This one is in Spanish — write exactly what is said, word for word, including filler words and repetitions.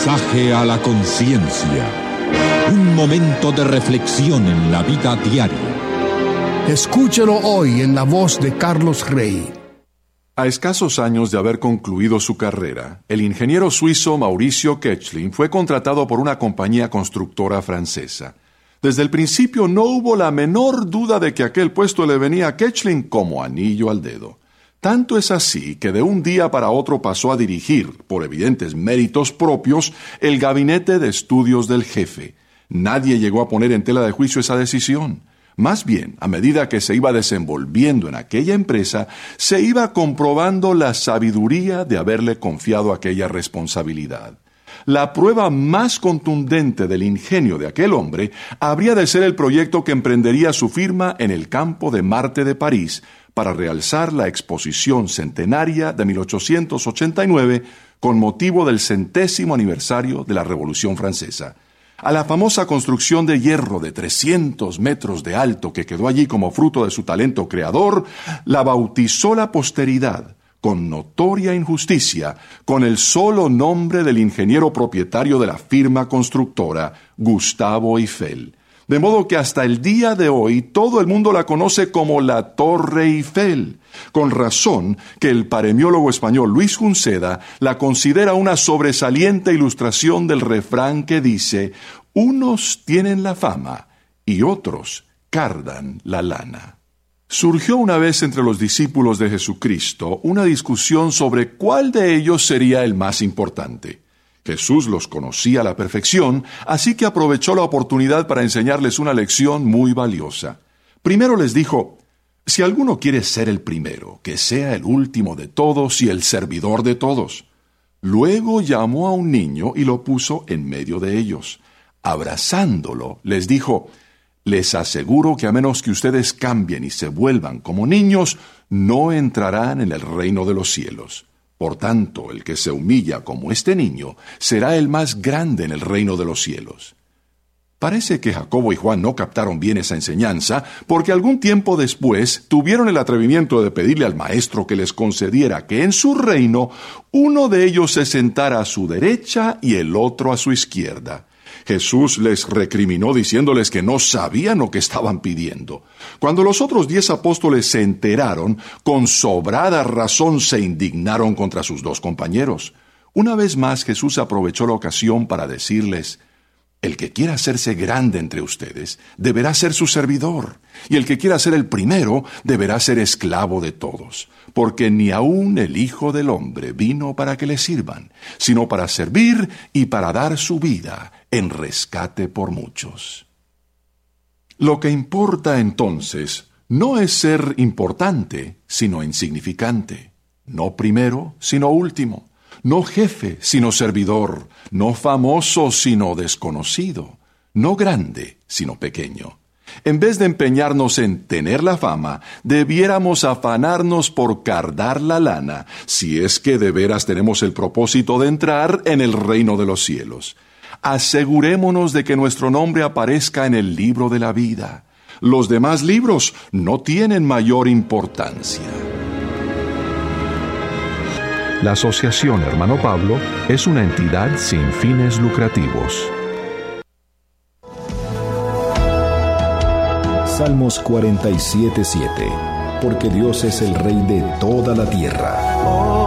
Mensaje a la conciencia. Un momento de reflexión en la vida diaria. Escúchelo hoy en la voz de Carlos Rey. A escasos años de haber concluido su carrera, el ingeniero suizo Mauricio Koechlin fue contratado por una compañía constructora francesa. Desde el principio no hubo la menor duda de que aquel puesto le venía a Koechlin como anillo al dedo. Tanto es así que de un día para otro pasó a dirigir, por evidentes méritos propios, el gabinete de estudios del jefe. Nadie llegó a poner en tela de juicio esa decisión. Más bien, a medida que se iba desenvolviendo en aquella empresa, se iba comprobando la sabiduría de haberle confiado aquella responsabilidad. La prueba más contundente del ingenio de aquel hombre habría de ser el proyecto que emprendería su firma en el campo de Marte de París para realzar la exposición centenaria de mil ochocientos ochenta y nueve con motivo del centésimo aniversario de la Revolución Francesa. A la famosa construcción de hierro de trescientos metros de alto que quedó allí como fruto de su talento creador, la bautizó la posteridad, con notoria injusticia, con el solo nombre del ingeniero propietario de la firma constructora, Gustavo Eiffel. De modo que hasta el día de hoy todo el mundo la conoce como la Torre Eiffel. Con razón que el paremiólogo español Luis Junceda la considera una sobresaliente ilustración del refrán que dice: unos tienen la fama y otros cardan la lana. Surgió una vez entre los discípulos de Jesucristo una discusión sobre cuál de ellos sería el más importante. Jesús los conocía a la perfección, así que aprovechó la oportunidad para enseñarles una lección muy valiosa. Primero les dijo: si alguno quiere ser el primero, que sea el último de todos y el servidor de todos. Luego llamó a un niño y lo puso en medio de ellos. Abrazándolo, les dijo: les aseguro que a menos que ustedes cambien y se vuelvan como niños, no entrarán en el reino de los cielos. Por tanto, el que se humilla como este niño será el más grande en el reino de los cielos. Parece que Jacobo y Juan no captaron bien esa enseñanza, porque algún tiempo después tuvieron el atrevimiento de pedirle al maestro que les concediera que en su reino uno de ellos se sentara a su derecha y el otro a su izquierda. Jesús les recriminó diciéndoles que no sabían lo que estaban pidiendo. Cuando los otros diez apóstoles se enteraron, con sobrada razón se indignaron contra sus dos compañeros. Una vez más Jesús aprovechó la ocasión para decirles: el que quiera hacerse grande entre ustedes deberá ser su servidor, y el que quiera ser el primero deberá ser esclavo de todos, porque ni aun el Hijo del Hombre vino para que le sirvan, sino para servir y para dar su vida en rescate por muchos. Lo que importa entonces no es ser importante, sino insignificante, no primero, sino último, no jefe, sino servidor, no famoso, sino desconocido, no grande, sino pequeño. En vez de empeñarnos en tener la fama, debiéramos afanarnos por cardar la lana, si es que de veras tenemos el propósito de entrar en el reino de los cielos. Asegurémonos de que nuestro nombre aparezca en el libro de la vida. Los demás libros no tienen mayor importancia. La Asociación Hermano Pablo es una entidad sin fines lucrativos. Salmos cuarenta y siete, siete. Porque Dios es el Rey de toda la tierra.